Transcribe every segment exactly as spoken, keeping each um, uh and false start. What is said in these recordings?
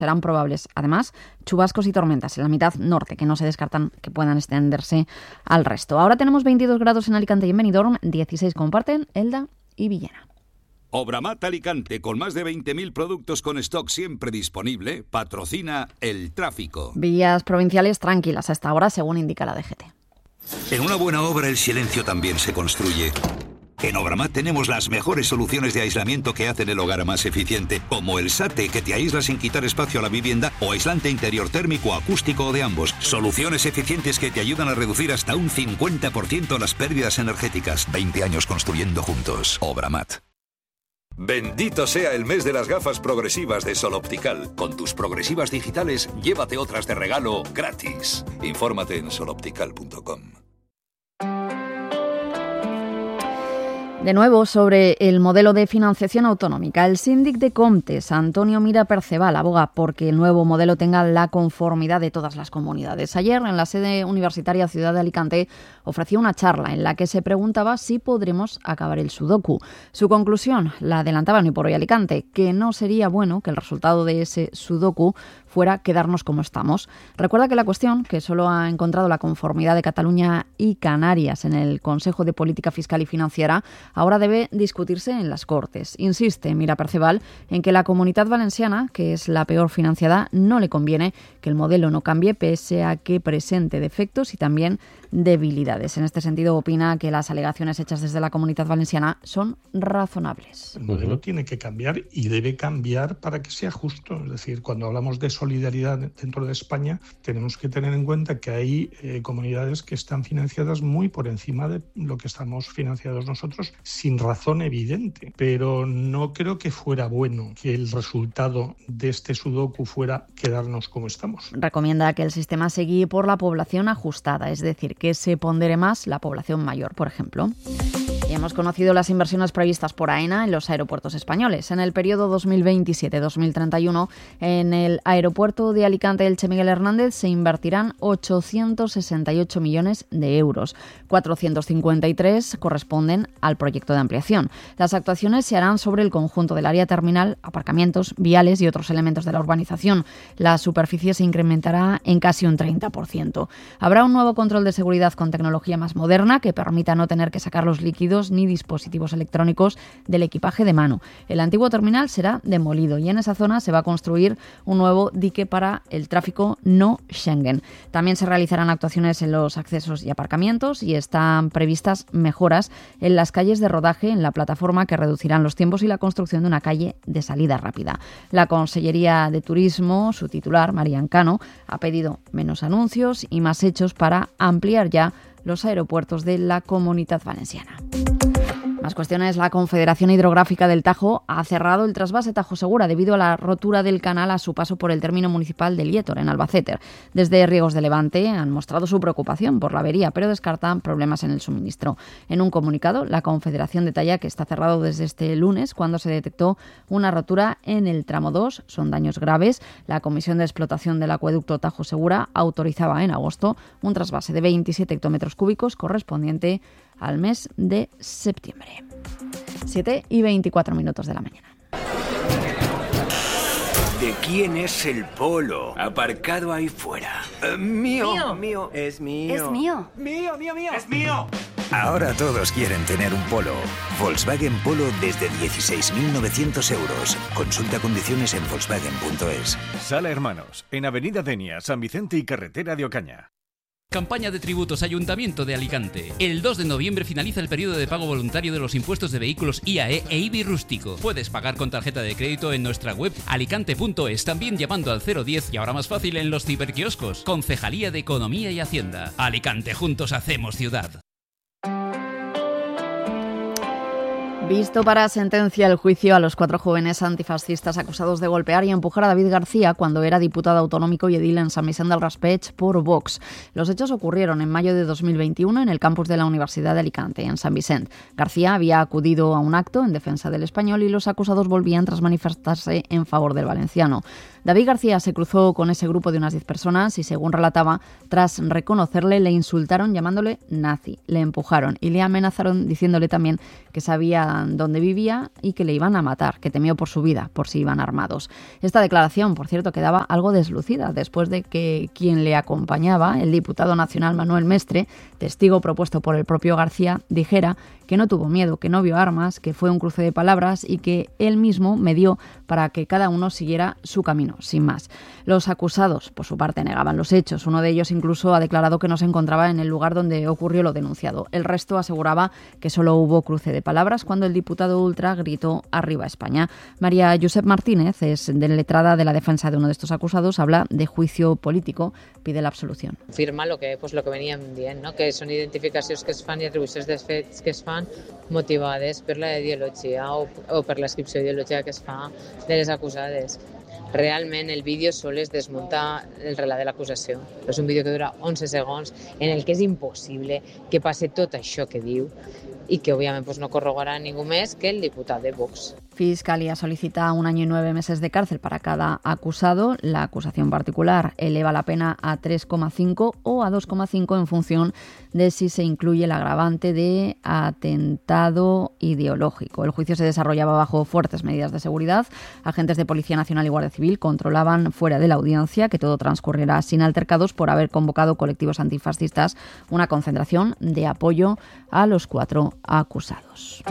Serán probables, además, chubascos y tormentas en la mitad norte, que no se descartan que puedan extenderse al resto. Ahora tenemos veintidós grados en Alicante y en Benidorm, dieciséis comparten Elda y Villena. Obramat Alicante, con más de veinte mil productos con stock siempre disponible, patrocina el tráfico. Vías provinciales tranquilas hasta ahora, según indica la D G T. En una buena obra el silencio también se construye. En Obramat tenemos las mejores soluciones de aislamiento que hacen el hogar más eficiente, como el SATE, que te aísla sin quitar espacio a la vivienda, o aislante interior térmico, acústico o de ambos. Soluciones eficientes que te ayudan a reducir hasta un cincuenta por ciento las pérdidas energéticas. veinte años construyendo juntos. Obramat. Bendito sea el mes de las gafas progresivas de Sol Optical. Con tus progresivas digitales, llévate otras de regalo gratis. Infórmate en sol optical punto com. De nuevo, sobre el modelo de financiación autonómica, el síndic de Comtes, Antonio Mira Perceval, aboga porque el nuevo modelo tenga la conformidad de todas las comunidades. Ayer, en la sede universitaria Ciudad de Alicante, ofreció una charla en la que se preguntaba si podremos acabar el sudoku. Su conclusión la adelantaba en Hoy por Hoy Alicante, que no sería bueno que el resultado de ese sudoku fuera quedarnos como estamos. Recuerda que la cuestión, que solo ha encontrado la conformidad de Cataluña y Canarias en el Consejo de Política Fiscal y Financiera, ahora debe discutirse en las Cortes. Insiste Mira Perceval en que la Comunitat Valenciana, que es la peor financiada, no le conviene que el modelo no cambie pese a que presente defectos y también debilidades. En este sentido, opina que las alegaciones hechas desde la Comunitat Valenciana son razonables. El modelo tiene que cambiar y debe cambiar para que sea justo. Es decir, cuando hablamos de solidaridad dentro de España, tenemos que tener en cuenta que hay eh, comunidades que están financiadas muy por encima de lo que estamos financiados nosotros, sin razón evidente. Pero no creo que fuera bueno que el resultado de este sudoku fuera quedarnos como estamos. Recomienda que el sistema se guíe por la población ajustada, es decir, que se pondere más la población mayor, por ejemplo. Y hemos conocido las inversiones previstas por AENA en los aeropuertos españoles. En el periodo dos mil veintisiete a dos mil treinta y uno, en el aeropuerto de Alicante Elche Miguel Hernández se invertirán ochocientos sesenta y ocho millones de euros. cuatrocientos cincuenta y tres corresponden al proyecto de ampliación. Las actuaciones se harán sobre el conjunto del área terminal, aparcamientos, viales y otros elementos de la urbanización. La superficie se incrementará en casi un treinta por ciento. Habrá un nuevo control de seguridad con tecnología más moderna que permita no tener que sacar los líquidos ni dispositivos electrónicos del equipaje de mano. El antiguo terminal será demolido y en esa zona se va a construir un nuevo dique para el tráfico no Schengen. También se realizarán actuaciones en los accesos y aparcamientos y están previstas mejoras en las calles de rodaje en la plataforma que reducirán los tiempos y la construcción de una calle de salida rápida. La Consellería de Turismo, su titular, Marian Cano, ha pedido menos anuncios y más hechos para ampliar ya los aeropuertos de la Comunitat Valenciana. Más cuestiones. La Confederación Hidrográfica del Tajo ha cerrado el trasvase Tajo Segura debido a la rotura del canal a su paso por el término municipal de Liétor, en Albacete. Desde Riegos de Levante han mostrado su preocupación por la avería, pero descartan problemas en el suministro. En un comunicado, la Confederación detalla que está cerrado desde este lunes, cuando se detectó una rotura en el tramo dos. Son daños graves. La Comisión de Explotación del Acueducto Tajo Segura autorizaba en agosto un trasvase de veintisiete hectómetros cúbicos correspondiente al mes de septiembre. siete y veinticuatro minutos de la mañana. ¿De quién es el Polo? Aparcado ahí fuera. Uh, mío. Mío. Mío. Es mío. Es mío. Mío, mío, mío. Es mío. Ahora todos quieren tener un Polo. Volkswagen Polo desde dieciséis mil novecientos euros. Consulta condiciones en volkswagen punto es. Sala Hermanos, en Avenida Denia, San Vicente y Carretera de Ocaña. Campaña de tributos Ayuntamiento de Alicante. El dos de noviembre finaliza el periodo de pago voluntario de los impuestos de vehículos I A E e I B I rústico. Puedes pagar con tarjeta de crédito en nuestra web alicante punto es, también llamando al cero diez y ahora más fácil en los ciberquioscos. Concejalía de Economía y Hacienda. Alicante, juntos hacemos ciudad. Visto para sentencia el juicio a los cuatro jóvenes antifascistas acusados de golpear y empujar a David García cuando era diputado autonómico y edil en San Vicente del Raspeig por Vox. Los hechos ocurrieron en mayo de dos mil veintiuno en el campus de la Universidad de Alicante, en San Vicente. García había acudido a un acto en defensa del español y los acusados volvían tras manifestarse en favor del valenciano. David García se cruzó con ese grupo de unas diez personas y, según relataba, tras reconocerle, le insultaron llamándole nazi, le empujaron y le amenazaron diciéndole también que sabían dónde vivía y que le iban a matar, que temió por su vida, por si iban armados. Esta declaración, por cierto, quedaba algo deslucida después de que quien le acompañaba, el diputado nacional Manuel Mestre, testigo propuesto por el propio García, dijera que no tuvo miedo, que no vio armas, que fue un cruce de palabras y que él mismo medió para que cada uno siguiera su camino, sin más. Los acusados, por su parte, negaban los hechos. Uno de ellos incluso ha declarado que no se encontraba en el lugar donde ocurrió lo denunciado. El resto aseguraba que solo hubo cruce de palabras cuando el diputado ultra gritó «Arriba España». María Josep Martínez es letrada de la defensa de uno de estos acusados, habla de juicio político, pide la absolución. Firma lo que, pues, lo que veníem dient, no? Que són identificacions que es fan i atribucions de fets que es fan motivades per la ideologia o, o per l'inscripció ideològica que es fa de les acusades. Realment el vídeo sol es desmunta el relat de l'acusació. És un vídeo que dura onze segons en el que és impossible que passe tot això que diu y que obviamente pues, no corroborará ningún mes que el diputado de Vox. Fiscalía solicita un año y nueve meses de cárcel para cada acusado. La acusación particular eleva la pena a tres coma cinco o a dos coma cinco en función de si se incluye el agravante de atentado ideológico. El juicio se desarrollaba bajo fuertes medidas de seguridad. Agentes de Policía Nacional y Guardia Civil controlaban fuera de la audiencia que todo transcurriera sin altercados por haber convocado colectivos antifascistas una concentración de apoyo a los cuatro acusados.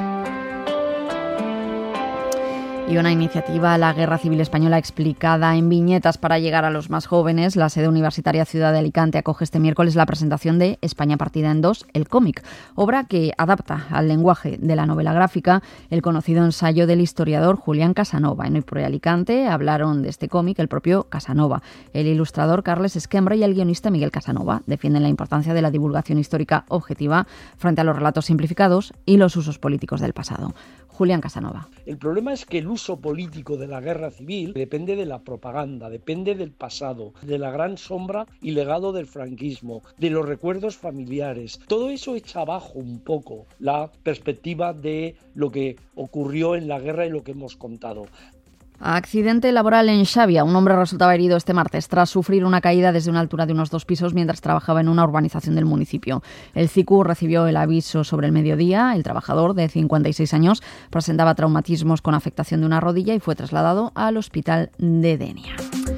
Y una iniciativa, la Guerra Civil Española explicada en viñetas para llegar a los más jóvenes. La sede universitaria Ciudad de Alicante acoge este miércoles la presentación de España partida en dos, el cómic, obra que adapta al lenguaje de la novela gráfica el conocido ensayo del historiador Julián Casanova. En Hoy por Alicante hablaron de este cómic el propio Casanova, el ilustrador Carles Esquembra y el guionista Miguel Casanova. Defienden la importancia de la divulgación histórica objetiva frente a los relatos simplificados y los usos políticos del pasado. Julián Casanova. El problema es que el uso político de la guerra civil depende de la propaganda, depende del pasado, de la gran sombra y legado del franquismo, de los recuerdos familiares. Todo eso echa abajo un poco la perspectiva de lo que ocurrió en la guerra y lo que hemos contado. Accidente laboral en Xavia. Un hombre resultaba herido este martes tras sufrir una caída desde una altura de unos dos pisos mientras trabajaba en una urbanización del municipio. El C I C U recibió el aviso sobre el mediodía. El trabajador, de cincuenta y seis años, presentaba traumatismos con afectación de una rodilla y fue trasladado al hospital de Denia.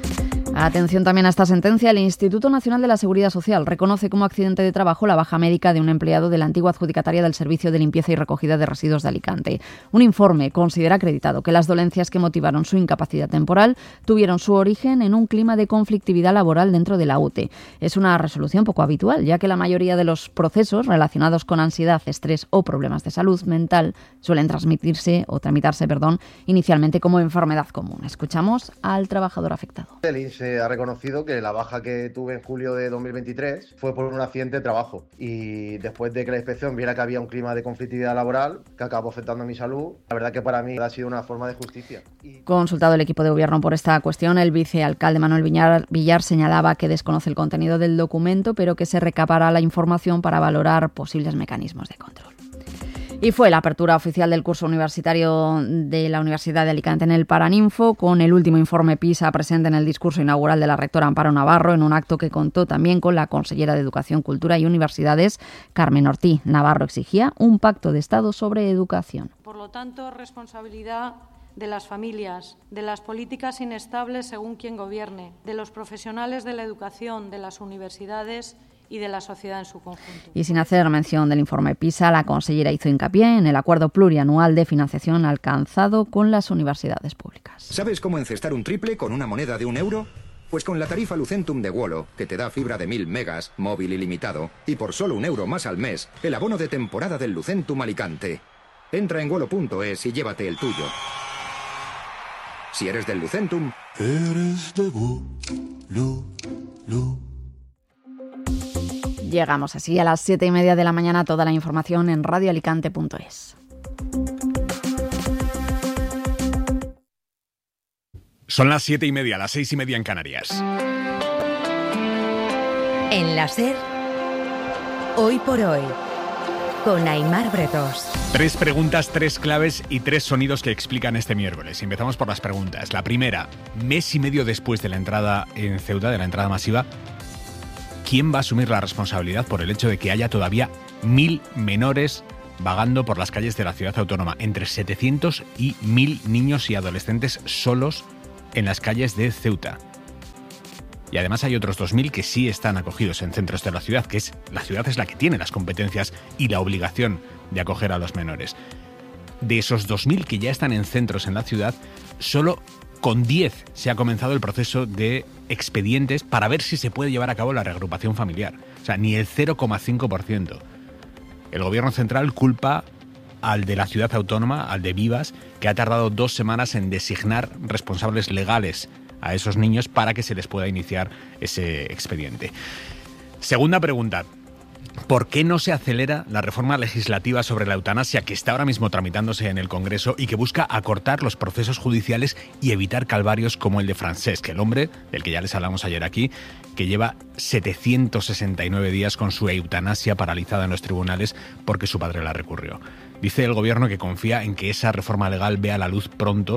Atención también a esta sentencia. El Instituto Nacional de la Seguridad Social reconoce como accidente de trabajo la baja médica de un empleado de la antigua adjudicataria del Servicio de Limpieza y Recogida de Residuos de Alicante. Un informe considera acreditado que las dolencias que motivaron su incapacidad temporal tuvieron su origen en un clima de conflictividad laboral dentro de la U T E. Es una resolución poco habitual, ya que la mayoría de los procesos relacionados con ansiedad, estrés o problemas de salud mental suelen transmitirse o tramitarse, perdón, inicialmente como enfermedad común. Escuchamos al trabajador afectado. Se ha reconocido que la baja que tuve en julio de dos mil veintitrés fue por un accidente de trabajo y después de que la inspección viera que había un clima de conflictividad laboral que acabó afectando a mi salud, la verdad que para mí ha sido una forma de justicia. Y... Consultado el equipo de gobierno por esta cuestión, el vicealcalde Manuel Villar, Villar señalaba que desconoce el contenido del documento, pero que se recabará la información para valorar posibles mecanismos de control. Y fue la apertura oficial del curso universitario de la Universidad de Alicante en el Paraninfo, con el último informe PISA presente en el discurso inaugural de la rectora Amparo Navarro, en un acto que contó también con la consellera de Educación, Cultura y Universidades, Carmen Ortiz. Navarro exigía un pacto de Estado sobre educación. Por lo tanto, responsabilidad de las familias, de las políticas inestables según quien gobierne, de los profesionales de la educación, de las universidades y de la sociedad en su conjunto. Y sin hacer mención del informe PISA, la consellera hizo hincapié en el acuerdo plurianual de financiación alcanzado con las universidades públicas. ¿Sabes cómo encestar un triple con una moneda de un euro? Pues con la tarifa Lucentum de Wolo, que te da fibra de mil megas, móvil ilimitado, y por solo un euro más al mes, el abono de temporada del Lucentum Alicante. Entra en wolo punto es y llévate el tuyo. Si eres del Lucentum, eres de Wolo. Llegamos así a las siete y media de la mañana. Toda la información en radio alicante punto es. Son las siete y media, las seis y media en Canarias. En la SER, hoy por hoy. con Aimar Bretos. Tres preguntas, tres claves y tres sonidos que explican este miércoles. Empezamos por las preguntas. La primera, mes y medio después de la entrada en Ceuta, de la entrada masiva, ¿quién va a asumir la responsabilidad por el hecho de que haya todavía mil menores vagando por las calles de la ciudad autónoma? Entre setecientos y mil niños y adolescentes solos en las calles de Ceuta. Y además hay otros dos mil que sí están acogidos en centros de la ciudad, que es la ciudad es la que tiene las competencias y la obligación de acoger a los menores. De esos dos mil que ya están en centros en la ciudad, solo con diez se ha comenzado el proceso de expedientes para ver si se puede llevar a cabo la reagrupación familiar. O sea, ni el cero coma cinco por ciento. El gobierno central culpa al de la ciudad autónoma, al de Vivas, que ha tardado dos semanas en designar responsables legales a esos niños para que se les pueda iniciar ese expediente. Segunda pregunta. ¿Por qué no se acelera la reforma legislativa sobre la eutanasia que está ahora mismo tramitándose en el Congreso y que busca acortar los procesos judiciales y evitar calvarios como el de Francesc, el hombre del que ya les hablamos ayer aquí, que lleva setecientos sesenta y nueve días con su eutanasia paralizada en los tribunales porque su padre la recurrió? Dice el gobierno que confía en que esa reforma legal vea la luz pronto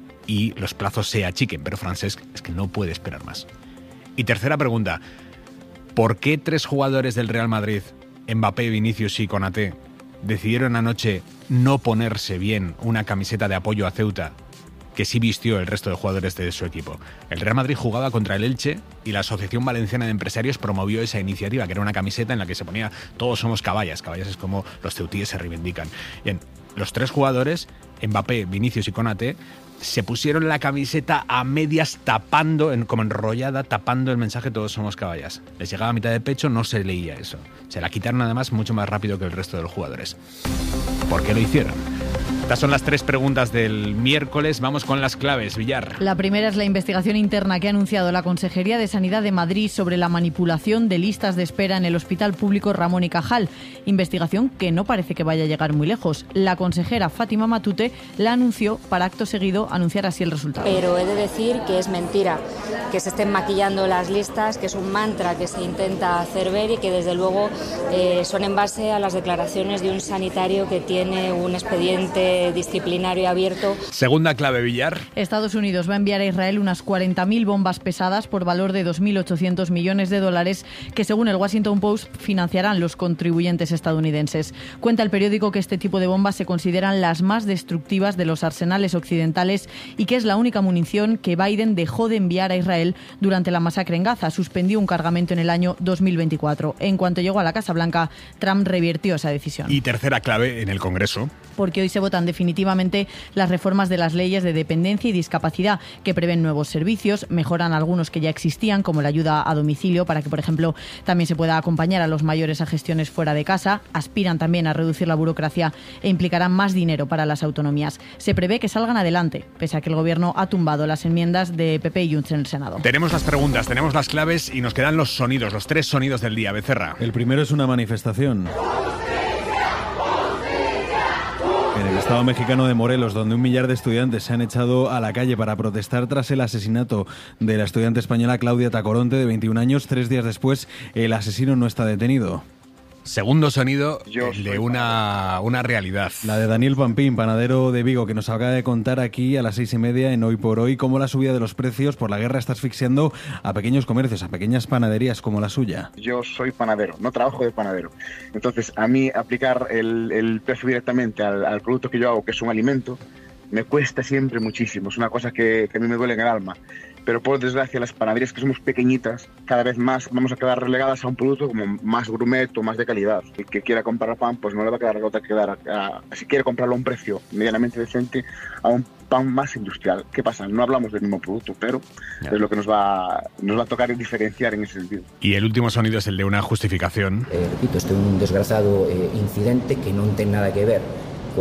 y los plazos se achiquen, pero Francesc es que no puede esperar más. Y tercera pregunta. ¿Por qué tres jugadores del Real Madrid, Mbappé, Vinicius y Konaté, decidieron anoche no ponerse bien una camiseta de apoyo a Ceuta que sí vistió el resto de jugadores de su equipo? El Real Madrid jugaba contra el Elche y la Asociación Valenciana de Empresarios promovió esa iniciativa, que era una camiseta en la que se ponía todos somos caballas. Caballas es como los ceutíes se reivindican. Bien, los tres jugadores, Mbappé, Vinicius y Konaté, se pusieron la camiseta a medias tapando, en, como enrollada, tapando el mensaje todos somos caballas. Les llegaba a mitad de pecho, no se leía eso. Se la quitaron además mucho más rápido que el resto de los jugadores. ¿Por qué lo hicieron? Estas son las tres preguntas del miércoles. Vamos con las claves, Villar. La primera es la investigación interna que ha anunciado la Consejería de Sanidad de Madrid sobre la manipulación de listas de espera en el Hospital Público Ramón y Cajal. Investigación que no parece que vaya a llegar muy lejos. La consejera Fátima Matute la anunció para acto seguido anunciar así el resultado. Pero he de decir que es mentira, que se estén maquillando las listas, que es un mantra que se intenta hacer ver y que desde luego eh, son en base a las declaraciones de un sanitario que tiene un expediente disciplinario abierto. Segunda clave, Villar. Estados Unidos va a enviar a Israel unas cuarenta mil bombas pesadas por valor de dos mil ochocientos millones de dólares que, según el Washington Post, financiarán los contribuyentes estadounidenses. Cuenta el periódico que este tipo de bombas se consideran las más destructivas de los arsenales occidentales y que es la única munición que Biden dejó de enviar a Israel durante la masacre en Gaza. Suspendió un cargamento en el año dos mil veinticuatro. En cuanto llegó a la Casa Blanca, Trump revirtió esa decisión. Y tercera clave en el Congreso. Porque hoy se votan definitivamente las reformas de las leyes de dependencia y discapacidad que prevén nuevos servicios, mejoran algunos que ya existían, como la ayuda a domicilio, para que, por ejemplo, también se pueda acompañar a los mayores a gestiones fuera de casa, aspiran también a reducir la burocracia e implicarán más dinero para las autonomías. Se prevé que salgan adelante, pese a que el Gobierno ha tumbado las enmiendas de P P y Junts en el Senado. Tenemos las preguntas, tenemos las claves y nos quedan los sonidos, los tres sonidos del día. Becerra. El primero es una manifestación en el estado mexicano de Morelos, donde un millar de estudiantes se han echado a la calle para protestar tras el asesinato de la estudiante española Claudia Tacoronte, de veintiún años. Tres días después, el asesino no está detenido. Segundo sonido, el de una, una realidad. La de Daniel Pampín, panadero de Vigo, que nos acaba de contar aquí a las seis y media en Hoy por Hoy cómo la subida de los precios por la guerra está asfixiando a pequeños comercios, a pequeñas panaderías como la suya. Yo soy panadero, no trabajo de panadero. Entonces, a mí aplicar el, el precio directamente al, al producto que yo hago, que es un alimento, me cuesta siempre muchísimo. Es una cosa que, que a mí me duele en el alma. Pero por desgracia las panaderías, que somos pequeñitas, cada vez más vamos a quedar relegadas a un producto como más gourmet o más de calidad. El que quiera comprar pan, pues no le va a quedar otra que dar, a, a, si quiere comprarlo a un precio medianamente decente, a un pan más industrial. ¿Qué pasa? No hablamos del mismo producto, pero ya. Es lo que nos va, nos va a tocar diferenciar en ese sentido. Y el último sonido es el de una justificación. Eh, repito, este es un desgraciado eh, incidente que no tiene nada que ver coa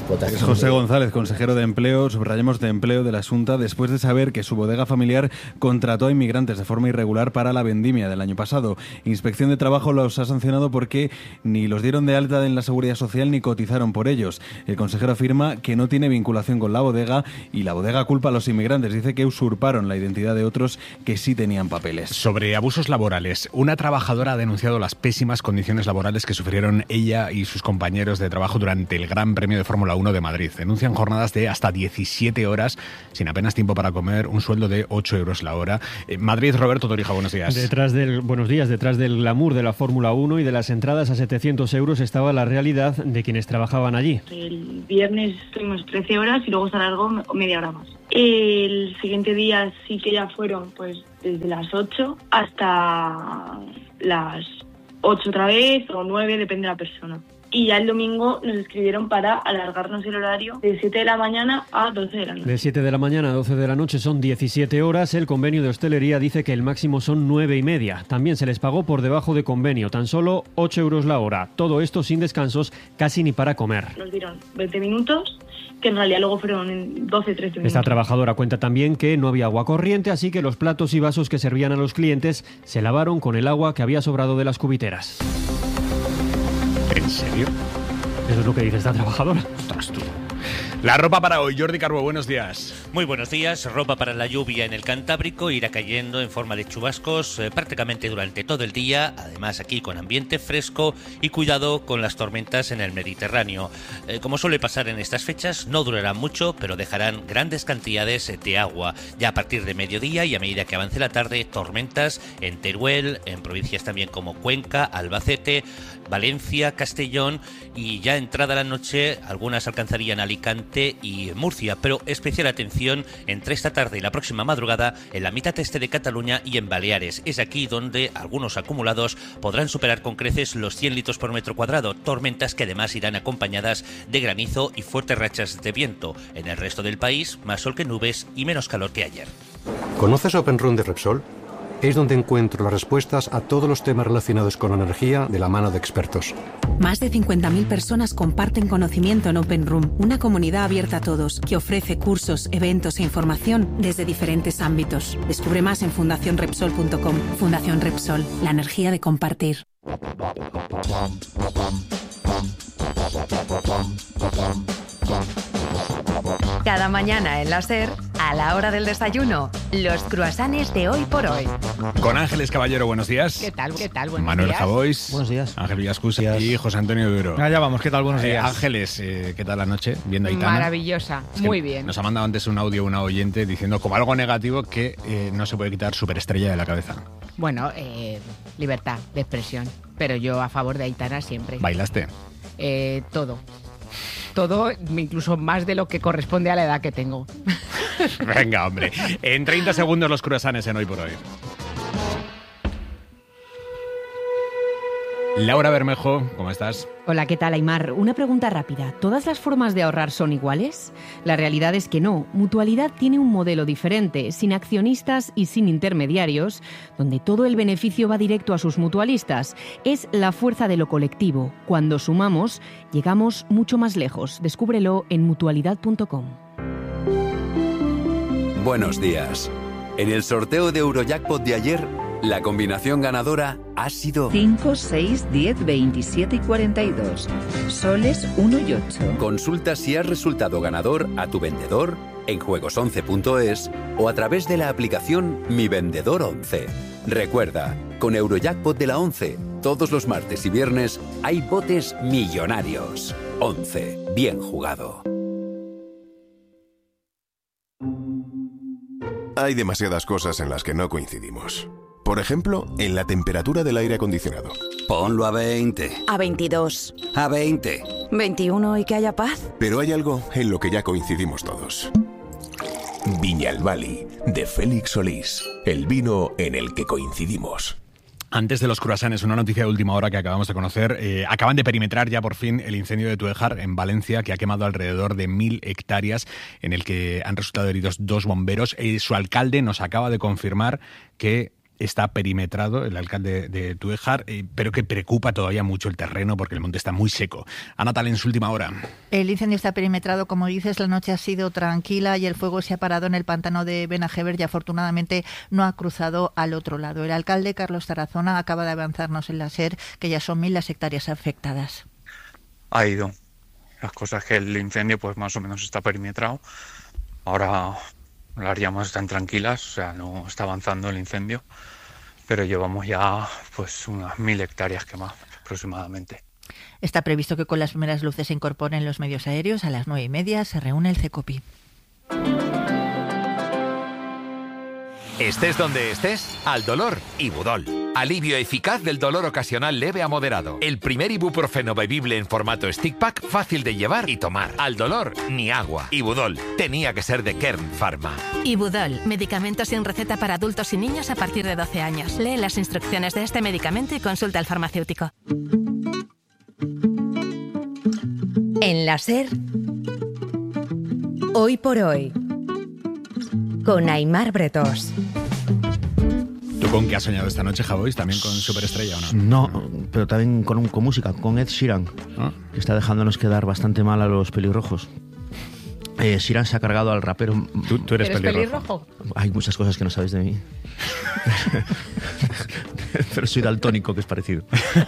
explotación. Es José de... González, consejero de Empleo, subrayamos de Empleo de la Xunta, después de saber que su bodega familiar contrató a inmigrantes de forma irregular para la vendimia del año pasado. Inspección de Trabajo los ha sancionado porque ni los dieron de alta en la Seguridad Social ni cotizaron por ellos. El consejero afirma que no tiene vinculación con la bodega y la bodega culpa a los inmigrantes. Dice que usurparon la identidad de otros que sí tenían papeles. Sobre abusos laborales, una trabajadora ha denunciado las pésimas condiciones laborales que sufrieron ella y sus compañeros de trabajo durante el Gran Premio de Fórmula uno de Madrid. Denuncian jornadas de hasta diecisiete horas, sin apenas tiempo para comer, un sueldo de ocho euros la hora. Eh, Madrid, Roberto Torija, buenos días. Detrás del, buenos días. Detrás del glamour de la Fórmula uno y de las entradas a setecientos euros estaba la realidad de quienes trabajaban allí. El viernes estuvimos trece horas y luego se alargó media hora más. El siguiente día sí que ya fueron pues desde las ocho hasta las ocho otra vez o nueve, depende de la persona. Y ya el domingo nos escribieron para alargarnos el horario de siete de la mañana a doce de la noche. De siete de la mañana a doce de la noche son diecisiete horas. El convenio de hostelería dice que el máximo son nueve y media. También se les pagó por debajo de convenio, tan solo ocho euros la hora. Todo esto sin descansos, casi ni para comer. Nos dieron veinte minutos, que en realidad luego fueron doce, trece minutos. Esta trabajadora cuenta también que no había agua corriente, así que los platos y vasos que servían a los clientes se lavaron con el agua que había sobrado de las cubiteras. ¿En serio? Eso es lo que dice esta trabajadora. Ostras, tú. La ropa para hoy, Jordi Carbo, buenos días. Muy buenos días. Ropa para la lluvia en el Cantábrico, irá cayendo en forma de chubascos eh, prácticamente durante todo el día, además aquí con ambiente fresco y cuidado con las tormentas en el Mediterráneo. Eh, como suele pasar en estas fechas, no durarán mucho, pero dejarán grandes cantidades de agua. Ya a partir de mediodía y a medida que avance la tarde, tormentas en Teruel, en provincias también como Cuenca, Albacete, Valencia, Castellón, y ya entrada la noche algunas alcanzarían Alicante y Murcia, pero especial atención entre esta tarde y la próxima madrugada en la mitad este de Cataluña y en Baleares. Es aquí donde algunos acumulados podrán superar con creces los cien litros por metro cuadrado, tormentas que además irán acompañadas de granizo y fuertes rachas de viento. En el resto del país, más sol que nubes y menos calor que ayer. ¿Conoces Open Room de Repsol? Es donde encuentro las respuestas a todos los temas relacionados con energía de la mano de expertos. Más de cincuenta mil personas comparten conocimiento en Open Room, una comunidad abierta a todos que ofrece cursos, eventos e información desde diferentes ámbitos. Descubre más en fundación repsol punto com. Fundación Repsol, la energía de compartir. Cada mañana en la SER, a la hora del desayuno, los cruasanes de hoy por hoy. Con Ángeles Caballero, buenos días. ¿Qué tal? ¿Qué tal? Buenos Manuel días. Javois. Buenos días. Ángel Villascusa y José Antonio Duro. Allá vamos, ¿qué tal? Buenos días. Eh, Ángeles, eh, ¿qué tal la noche? Viendo a Aitana. Maravillosa, Es que muy bien. Nos ha mandado antes un audio una oyente diciendo como algo negativo que eh, no se puede quitar superestrella de la cabeza. Bueno, eh, libertad de expresión, pero yo a favor de Aitana siempre. ¿Bailaste? Eh, todo. Todo, incluso más de lo que corresponde a la edad que tengo. Venga, hombre. En treinta segundos los cruasanes en Hoy por Hoy. Laura Bermejo, ¿cómo estás? Hola, ¿qué tal, Aimar? Una pregunta rápida. ¿Todas las formas de ahorrar son iguales? La realidad es que no. Mutualidad tiene un modelo diferente, sin accionistas y sin intermediarios, donde todo el beneficio va directo a sus mutualistas. Es la fuerza de lo colectivo. Cuando sumamos, llegamos mucho más lejos. Descúbrelo en mutualidad punto com. Buenos días. En el sorteo de Eurojackpot de ayer, la combinación ganadora ha sido cinco, seis, diez, veintisiete y cuarenta y dos. Soles uno y ocho. Consulta si has resultado ganador a tu vendedor en juegos once punto es o a través de la aplicación Mi Vendedor once. Recuerda, con Eurojackpot de la once, todos los martes y viernes hay botes millonarios. once. Bien jugado. Hay demasiadas cosas en las que no coincidimos. Por ejemplo, en la temperatura del aire acondicionado. Ponlo a veinte. A veintidós. A veinte. veintiuno y que haya paz. Pero hay algo en lo que ya coincidimos todos. Viñalbali, de Félix Solís. El vino en el que coincidimos. Antes de los cruasanes, una noticia de última hora que acabamos de conocer. Eh, acaban de perimetrar ya por fin el incendio de Tuéjar en Valencia, que ha quemado alrededor de mil hectáreas, en el que han resultado heridos dos bomberos. Eh, su alcalde nos acaba de confirmar que está perimetrado, el alcalde de Tújar, eh, pero que preocupa todavía mucho el terreno porque el monte está muy seco. Ana Tal, en su última hora. El incendio está perimetrado, como dices, la noche ha sido tranquila y el fuego se ha parado en el pantano de Benajever y afortunadamente no ha cruzado al otro lado. El alcalde, Carlos Tarazona, acaba de avanzarnos en la SER que ya son mil las hectáreas afectadas. Ha ido. Las cosas que el incendio pues más o menos está perimetrado. Ahora las llamas están tranquilas, o sea, no está avanzando el incendio, pero llevamos ya pues unas mil hectáreas quemadas aproximadamente. Está previsto que con las primeras luces se incorporen los medios aéreos. A las nueve y media se reúne el CECOPI. Estés donde estés, al dolor, Ibudol. Alivio eficaz del dolor ocasional leve a moderado. El primer ibuprofeno bebible en formato stick pack, fácil de llevar y tomar. Al dolor, ni agua. Ibudol. Tenía que ser de Kern Pharma. Ibudol. Medicamento sin receta para adultos y niños a partir de doce años. Lee las instrucciones de este medicamento y consulta al farmacéutico. En la SER, Hoy por Hoy, con Aimar Bretós. ¿Tú con qué has soñado esta noche, Javois? ¿También con Superestrella o no? No, pero también con, con música, con Ed Sheeran, ¿Ah? que está dejándonos quedar bastante mal a los pelirrojos. Eh, Sheeran se ha cargado al rapero... ¿Tú, tú eres, ¿Eres pelirrojo? pelirrojo? Hay muchas cosas que no sabéis de mí. Pero soy daltónico, que es parecido.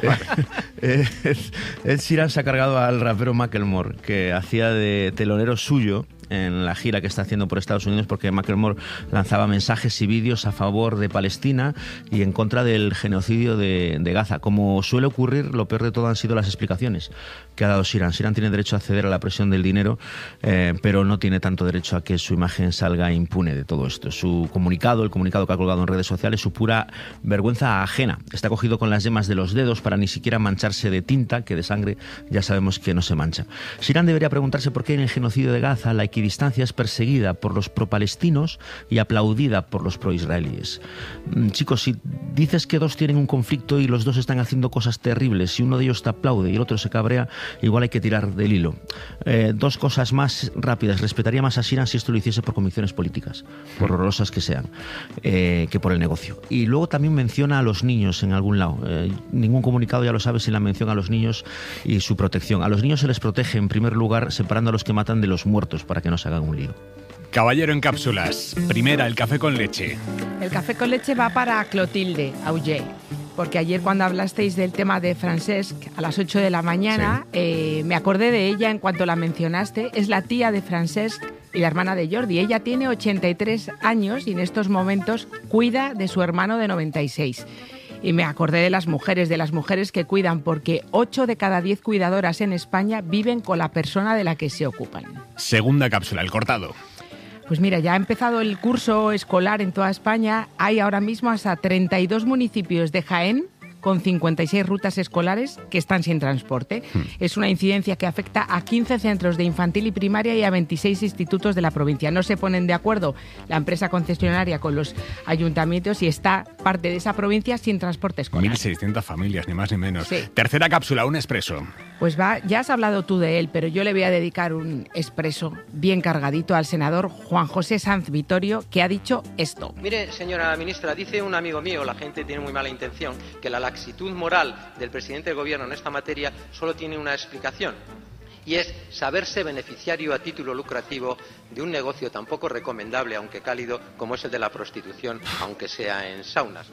eh, Ed Sheeran se ha cargado al rapero Macklemore, que hacía de telonero suyo en la gira que está haciendo por Estados Unidos, porque Macklemore lanzaba mensajes y vídeos a favor de Palestina y en contra del genocidio de, de Gaza. Como suele ocurrir, lo peor de todo han sido las explicaciones que ha dado Sheeran. Sheeran tiene derecho a acceder a la presión del dinero, eh, pero no tiene tanto derecho a que su imagen salga impune de todo esto. Su comunicado, el comunicado que ha colgado en redes sociales, su pura vergüenza ajena. Está cogido con las yemas de los dedos para ni siquiera mancharse de tinta, que de sangre ya sabemos que no se mancha. Sheeran debería preguntarse por qué en el genocidio de Gaza la equidistancia es perseguida por los pro-palestinos y aplaudida por los pro-israelíes. Chicos, si dices que dos tienen un conflicto y los dos están haciendo cosas terribles, si uno de ellos te aplaude y el otro se cabrea, igual hay que tirar del hilo. Eh, dos cosas más rápidas. Respetaría más a Sheeran si esto lo hiciese por convicciones políticas, por horrorosas que sean, eh, que por el negocio. Y luego también menciona a los niños en algún lado. Eh, ningún comunicado, ya lo sabes, sin la mención a los niños y su protección. A los niños se les protege, en primer lugar, separando a los que matan de los muertos para que no se hagan un lío. Caballero en cápsulas. Primera, el café con leche. El café con leche va para Clotilde Auger, porque ayer cuando hablasteis del tema de Francesc a las ocho de la mañana, sí. eh, me acordé de ella en cuanto la mencionaste. Es la tía de Francesc y la hermana de Jordi. Ella tiene ochenta y tres años y en estos momentos cuida de su hermano de noventa y seis. Y me acordé de las mujeres, de las mujeres que cuidan, porque ocho de cada diez cuidadoras en España viven con la persona de la que se ocupan. Segunda cápsula, el cortado. Pues mira, ya ha empezado el curso escolar en toda España. Hay ahora mismo hasta treinta y dos municipios de Jaén con cincuenta y seis rutas escolares que están sin transporte. Hmm. Es una incidencia que afecta a quince centros de infantil y primaria y a veintiséis institutos de la provincia. No se ponen de acuerdo la empresa concesionaria con los ayuntamientos y está parte de esa provincia sin transporte escolar. mil seiscientas familias, ni más ni menos. Sí. Tercera cápsula, un expreso. Pues va, ya has hablado tú de él, pero yo le voy a dedicar un expreso bien cargadito al senador Juan José Sanz Vittorio, que ha dicho esto. Mire, señora ministra, dice un amigo mío, la gente tiene muy mala intención, que la laxitud moral del presidente del gobierno en esta materia solo tiene una explicación, y es saberse beneficiario a título lucrativo de un negocio tan poco recomendable, aunque cálido, como es el de la prostitución, aunque sea en saunas.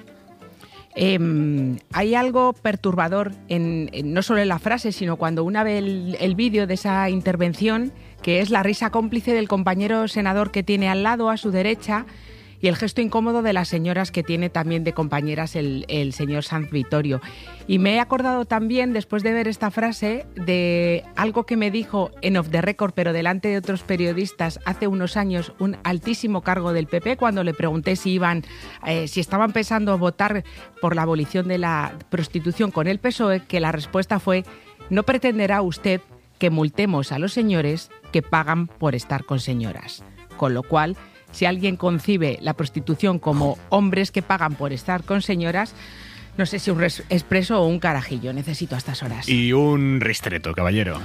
Eh, hay algo perturbador, en, en, no solo en la frase, sino cuando una ve el, el vídeo de esa intervención, que es la risa cómplice del compañero senador que tiene al lado, a su derecha, y el gesto incómodo de las señoras que tiene también de compañeras el, el señor Sanz Vittorio. Y me he acordado también, después de ver esta frase, de algo que me dijo en Off the Record, pero delante de otros periodistas, hace unos años, un altísimo cargo del P P, cuando le pregunté si iban, eh, si estaban pensando votar por la abolición de la prostitución con el P S O E, que la respuesta fue: no pretenderá usted que multemos a los señores que pagan por estar con señoras. Con lo cual, si alguien concibe la prostitución como hombres que pagan por estar con señoras, no sé si un expreso o un carajillo necesito a estas horas. Y un ristreto, caballero.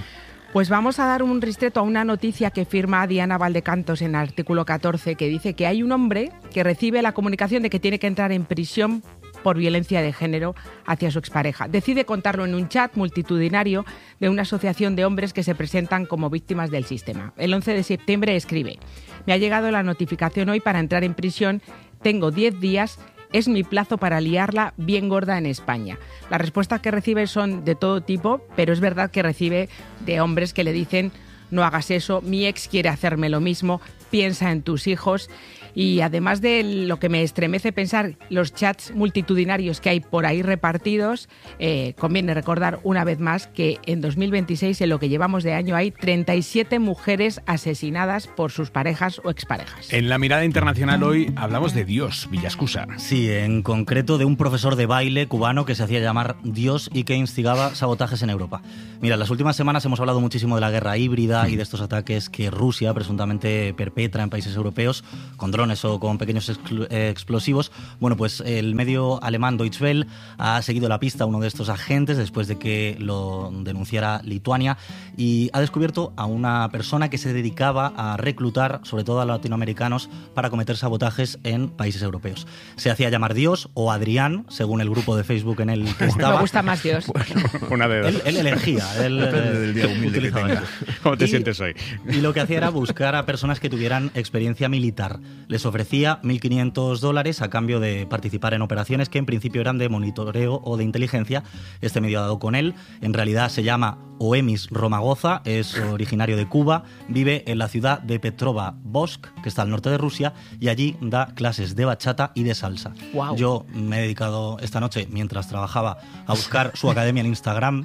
Pues vamos a dar un ristreto a una noticia que firma Diana Valdecantos en artículo catorce, que dice que hay un hombre que recibe la comunicación de que tiene que entrar en prisión por violencia de género hacia su expareja. Decide contarlo en un chat multitudinario de una asociación de hombres que se presentan como víctimas del sistema. El once de septiembre escribe: me ha llegado la notificación hoy para entrar en prisión, tengo diez días, es mi plazo para liarla bien gorda en España. Las respuestas que recibe son de todo tipo, pero es verdad que recibe de hombres que le dicen: no hagas eso, mi ex quiere hacerme lo mismo, piensa en tus hijos. Y además de lo que me estremece pensar, los chats multitudinarios que hay por ahí repartidos, eh, conviene recordar una vez más que en dos mil veintiséis, en lo que llevamos de año, hay treinta y siete mujeres asesinadas por sus parejas o exparejas. En la mirada internacional hoy hablamos de Dios, Villascusa. Sí, en concreto de un profesor de baile cubano que se hacía llamar Dios y que instigaba sabotajes en Europa. Mira, en las últimas semanas hemos hablado muchísimo de la guerra híbrida y de estos ataques que Rusia presuntamente perpetra en países europeos con drones o con pequeños explosivos. Bueno, pues el medio alemán Deutsche Welle ha seguido la pista a uno de estos agentes después de que lo denunciara Lituania y ha descubierto a una persona que se dedicaba a reclutar sobre todo a latinoamericanos para cometer sabotajes en países europeos. Se hacía llamar Dios o Adrián, según el grupo de Facebook en el que estaba. Me gusta más Dios. Bueno, una de dos. Él, él elegía. Él, Depende del día humilde que tenga. ¿Cómo te y, sientes hoy? Y lo que hacía era buscar a personas que tuvieran experiencia militar. Les ofrecía mil quinientos dólares a cambio de participar en operaciones que en principio eran de monitoreo o de inteligencia. Este medio ha dado con él. En realidad se llama Oemis Romagoza, es originario de Cuba, vive en la ciudad de Petrova Bosk, que está al norte de Rusia, y allí da clases de bachata y de salsa. Wow. Yo me he dedicado esta noche, mientras trabajaba, a buscar su academia en Instagram.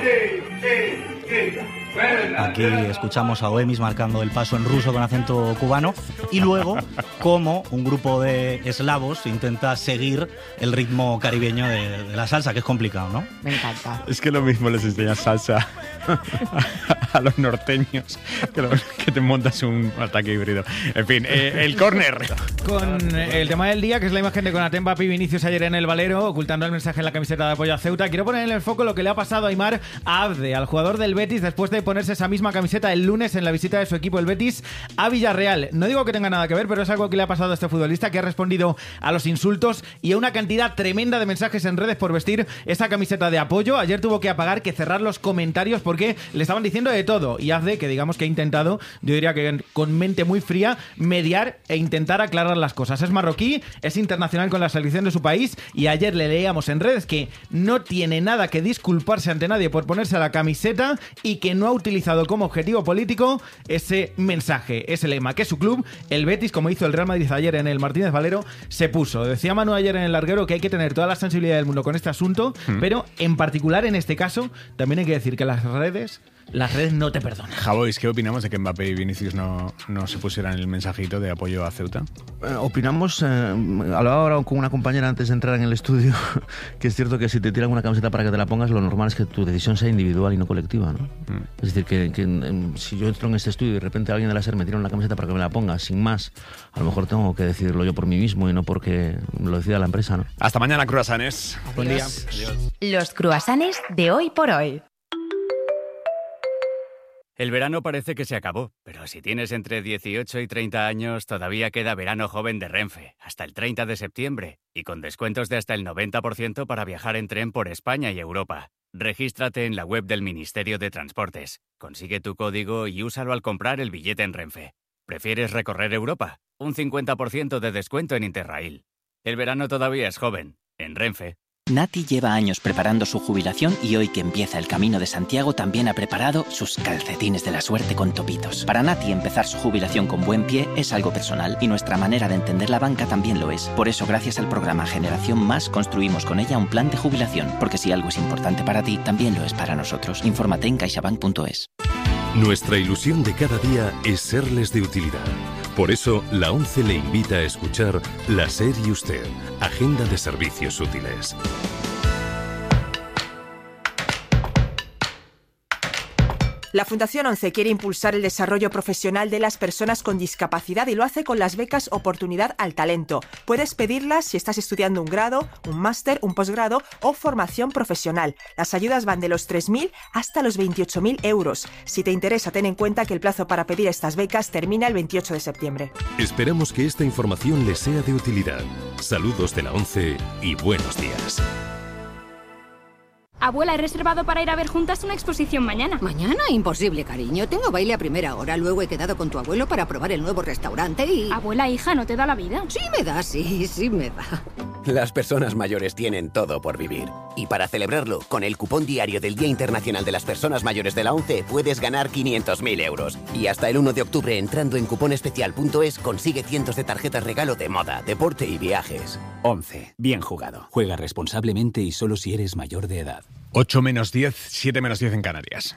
Aquí escuchamos a Oemis marcando el paso en ruso con acento cubano y luego cómo un grupo de eslavos intenta seguir el ritmo caribeño de, de la salsa, que es complicado, ¿no? Me encanta. Es que lo mismo les enseñas salsa a los norteños que, los, que te montas un ataque híbrido. En fin, eh, el córner. Con el tema del día, que es la imagen de Konaté, Mbappé y Vinicius ayer en el Valero, ocultando el mensaje en la camiseta de apoyo a Ceuta. Quiero poner en el foco lo que le ha pasado a Aimar Abde, al jugador del Betis, después de ponerse esa misma camiseta el lunes en la visita de su equipo, el Betis, a Villarreal. No digo que tenga nada que ver, pero es algo que le ha pasado a este futbolista, que ha respondido a los insultos y a una cantidad tremenda de mensajes en redes por vestir esa camiseta de apoyo. Ayer tuvo que apagar, que cerrar los comentarios porque le estaban diciendo de todo. Y Abde, que digamos que ha intentado, yo diría que con mente muy fría, mediar e intentar aclarar las cosas. Es marroquí, es internacional con la selección de su país y ayer le leíamos en redes que no tiene nada que disculparse ante nadie por ponerse la camiseta y que no ha utilizado como objetivo político ese mensaje, ese lema, que su club, el Betis, como hizo el Real Madrid ayer en el Martínez Valero, se puso. Decía Manu ayer en el larguero que hay que tener toda la sensibilidad del mundo con este asunto, mm. pero en particular en este caso también hay que decir que las redes... Las redes no te perdonan. Javois, ¿qué opinamos de que Mbappé y Vinicius no, no se pusieran el mensajito de apoyo a Ceuta? Eh, opinamos, eh, hablaba ahora con una compañera antes de entrar en el estudio, que es cierto que si te tiran una camiseta para que te la pongas, lo normal es que tu decisión sea individual y no colectiva, ¿no? Mm. Es decir, que, que eh, si yo entro en este estudio y de repente alguien de la SER me tira una camiseta para que me la ponga, sin más, a lo mejor tengo que decidirlo yo por mí mismo y no porque lo decida la empresa, ¿no? Hasta mañana, cruasanes. Buen día. Adiós. Los cruasanes de hoy por hoy. El verano parece que se acabó, pero si tienes entre dieciocho y treinta años, todavía queda verano joven de Renfe, hasta el treinta de septiembre, y con descuentos de hasta el noventa por ciento para viajar en tren por España y Europa. Regístrate en la web del Ministerio de Transportes, consigue tu código y úsalo al comprar el billete en Renfe. ¿Prefieres recorrer Europa? Un cincuenta por ciento de descuento en Interrail. El verano todavía es joven, en Renfe. Nati lleva años preparando su jubilación y hoy que empieza el Camino de Santiago también ha preparado sus calcetines de la suerte con topitos. Para Nati empezar su jubilación con buen pie es algo personal y nuestra manera de entender la banca también lo es. Por eso gracias al programa Generación Más construimos con ella un plan de jubilación, porque si algo es importante para ti, también lo es para nosotros. Infórmate en caixabank punto es. Nuestra ilusión de cada día es serles de utilidad. Por eso, la ONCE le invita a escuchar La SER y Usted, Agenda de Servicios Útiles. La Fundación ONCE quiere impulsar el desarrollo profesional de las personas con discapacidad y lo hace con las becas Oportunidad al Talento. Puedes pedirlas si estás estudiando un grado, un máster, un posgrado o formación profesional. Las ayudas van de los tres mil hasta los veintiocho mil euros. Si te interesa, ten en cuenta que el plazo para pedir estas becas termina el veintiocho de septiembre. Esperamos que esta información les sea de utilidad. Saludos de la ONCE y buenos días. Abuela, he reservado para ir a ver juntas una exposición mañana. ¿Mañana? Imposible, cariño. Tengo baile a primera hora. Luego he quedado con tu abuelo para probar el nuevo restaurante y... Abuela, hija, ¿no te da la vida? Sí me da, sí, sí me da. Las personas mayores tienen todo por vivir. Y para celebrarlo, con el cupón diario del Día Internacional de las Personas Mayores de la ONCE puedes ganar quinientos mil euros. Y hasta el uno de octubre, entrando en cuponespecial punto es, consigue cientos de tarjetas regalo de moda, deporte y viajes. ONCE. Bien jugado. Juega responsablemente y solo si eres mayor de edad. ocho menos diez, siete menos diez en Canarias.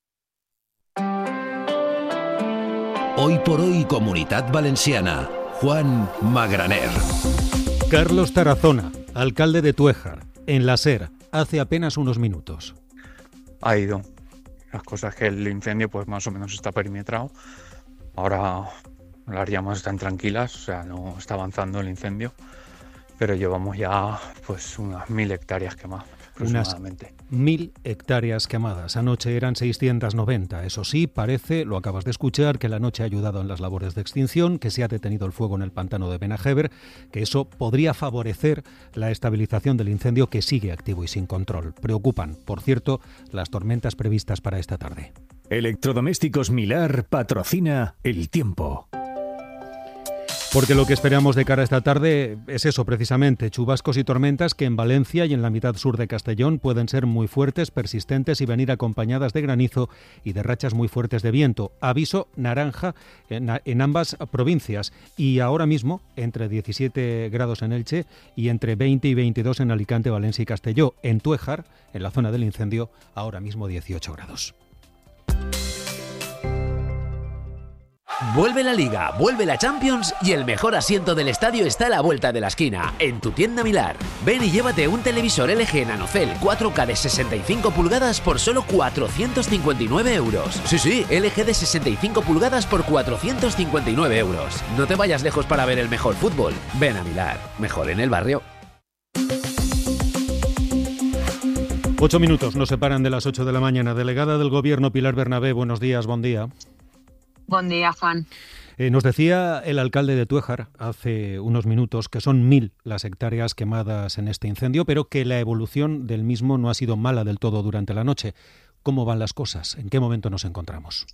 Hoy por hoy, Comunitat Valenciana. Juan Magraner. Carlos Tarazona, alcalde de Tuéjar, en la SER, hace apenas unos minutos. Ha ido. Las cosas que el incendio pues más o menos está perimetrado. Ahora las llamas están tranquilas, o sea, no está avanzando el incendio. Pero llevamos ya pues unas mil hectáreas quemadas. Unas mil hectáreas quemadas. Anoche eran seiscientas noventa. Eso sí, parece, lo acabas de escuchar, que la noche ha ayudado en las labores de extinción, que se ha detenido el fuego en el pantano de Benajever, que eso podría favorecer la estabilización del incendio que sigue activo y sin control. Preocupan, por cierto, las tormentas previstas para esta tarde. Electrodomésticos Milar patrocina El Tiempo. Porque lo que esperamos de cara a esta tarde es eso precisamente, chubascos y tormentas que en Valencia y en la mitad sur de Castellón pueden ser muy fuertes, persistentes y venir acompañadas de granizo y de rachas muy fuertes de viento. Aviso naranja en, en ambas provincias y ahora mismo entre diecisiete grados en Elche y entre veinte y veintidós en Alicante, Valencia y Castelló. En Tuéjar, en la zona del incendio, ahora mismo dieciocho grados. Vuelve la Liga, vuelve la Champions y el mejor asiento del estadio está a la vuelta de la esquina, en tu tienda Milar. Ven y llévate un televisor L G NanoCell cuatro K de sesenta y cinco pulgadas por solo cuatrocientos cincuenta y nueve euros. Sí, sí, L G de sesenta y cinco pulgadas por cuatrocientos cincuenta y nueve euros. No te vayas lejos para ver el mejor fútbol. Ven a Milar, mejor en el barrio. Ocho minutos nos separan de las ocho de la mañana. Delegada del Gobierno, Pilar Bernabé, buenos días, buen día. Buen día, Juan. Eh, nos decía el alcalde de Tuéjar hace unos minutos que son mil las hectáreas quemadas en este incendio, pero que la evolución del mismo no ha sido mala del todo durante la noche. ¿Cómo van las cosas? ¿En qué momento nos encontramos?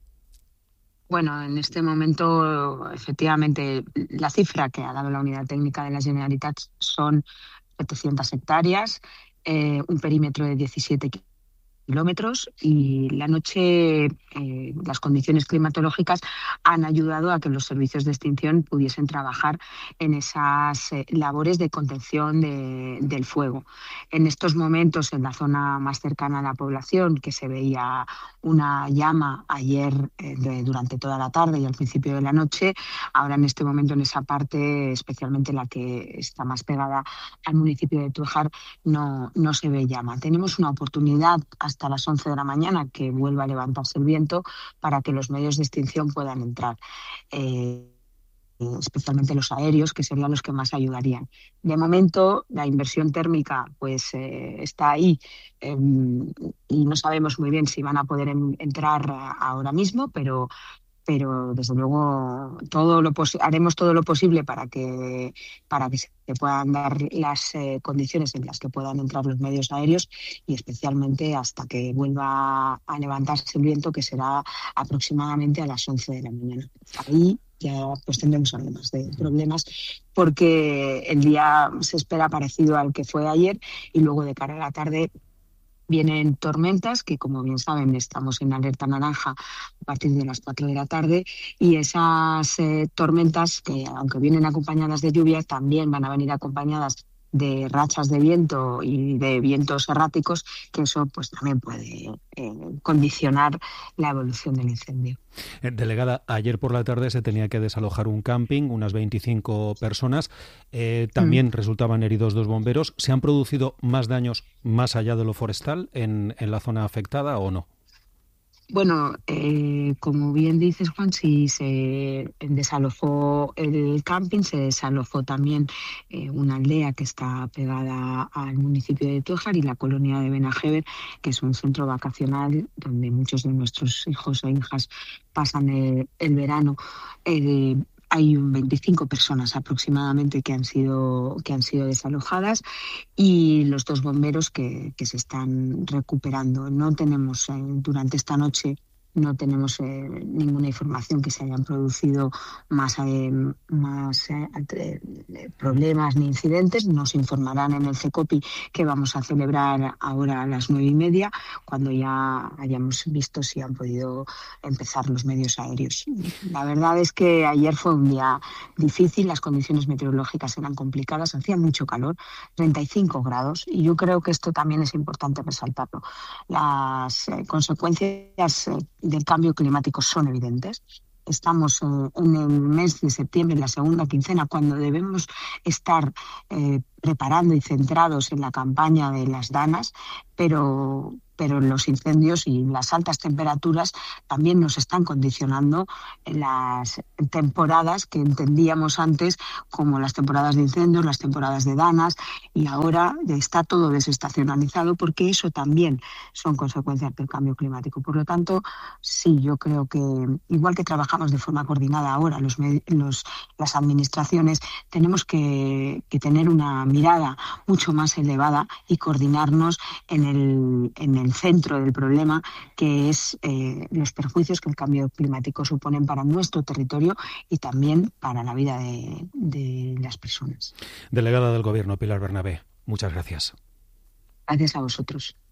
Bueno, en este momento, efectivamente, la cifra que ha dado la Unidad Técnica de la Generalitat son setecientas hectáreas, eh, un perímetro de diecisiete kilómetros y la noche eh, las condiciones climatológicas han ayudado a que los servicios de extinción pudiesen trabajar en esas eh, labores de contención de, del fuego. En estos momentos, en la zona más cercana a la población, que se veía una llama ayer eh, de, durante toda la tarde y al principio de la noche, ahora en este momento en esa parte, especialmente la que está más pegada al municipio de Tuéjar, no, no se ve llama. Tenemos una oportunidad hasta hasta las once de la mañana que vuelva a levantarse el viento para que los medios de extinción puedan entrar, eh, especialmente los aéreos, que serían los que más ayudarían. De momento, la inversión térmica pues eh, está ahí eh, y no sabemos muy bien si van a poder en, entrar ahora mismo, pero pero desde luego todo lo pos- haremos todo lo posible para que para que se puedan dar las eh, condiciones en las que puedan entrar los medios aéreos y especialmente hasta que vuelva a levantarse el viento, que será aproximadamente a las once de la mañana. Ahí ya pues tendremos algo más de problemas porque el día se espera parecido al que fue ayer y luego de cara a la tarde vienen tormentas, que como bien saben estamos en alerta naranja a partir de las cuatro de la tarde, y esas eh, tormentas, que aunque vienen acompañadas de lluvia, también van a venir acompañadas de rachas de viento y de vientos erráticos, que eso pues también puede eh, condicionar la evolución del incendio. Delegada, ayer por la tarde se tenía que desalojar un camping, unas veinticinco personas, eh, también mm. resultaban heridos dos bomberos. ¿Se han producido más daños más allá de lo forestal en, en la zona afectada o no? Bueno, eh, como bien dices, Juan, si se desalojó el camping, se desalojó también eh, una aldea que está pegada al municipio de Tújar y la colonia de Benajever, que es un centro vacacional donde muchos de nuestros hijos e hijas pasan el, el verano. Eh, Hay veinticinco personas aproximadamente que han sido, que han sido desalojadas y los dos bomberos que, que se están recuperando. No tenemos, eh, durante esta noche, no tenemos eh, ninguna información que se hayan producido más, eh, más eh, eh, problemas ni incidentes. Nos informarán en el CECOPI que vamos a celebrar ahora a las nueve y media, cuando ya hayamos visto si han podido empezar los medios aéreos. La verdad es que ayer fue un día difícil, las condiciones meteorológicas eran complicadas, hacía mucho calor, treinta y cinco grados, y yo creo que esto también es importante resaltarlo. Las eh, consecuencias eh, del cambio climático son evidentes. Estamos eh, en el mes de septiembre, en la segunda quincena, cuando debemos estar eh, preparando y centrados en la campaña de las danas, pero, pero los incendios y las altas temperaturas también nos están condicionando las temporadas que entendíamos antes como las temporadas de incendios, las temporadas de danas, y ahora está todo desestacionalizado porque eso también son consecuencias del cambio climático. Por lo tanto, sí, yo creo que igual que trabajamos de forma coordinada ahora los, los, las administraciones, tenemos que, que tener una mirada mucho más elevada y coordinarnos en el, en el centro del problema, que es eh, los perjuicios que el cambio climático suponen para nuestro territorio y también para la vida de, de las personas. Delegada del Gobierno, Pilar Bernabé, muchas gracias. Gracias a vosotros.